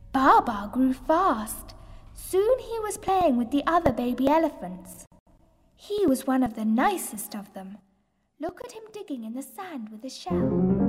Baa grew fast. Soon he was playing with the other baby elephants. He was one of the nicest of them. Look at him digging in the sand with his shell.